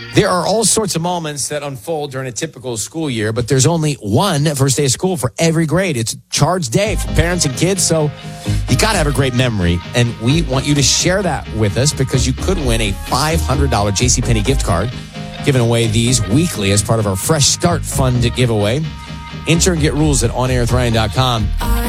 There are all sorts of moments that unfold during a typical school year, but there's only one first day of school for every grade. It's Charge Day for parents and kids, so you got to have a great memory. And we want you to share that with us because you could win a $500 JCPenney gift card. Giving away these weekly as part of our Fresh Start Fund giveaway. Enter and get rules at onairwithryan.com.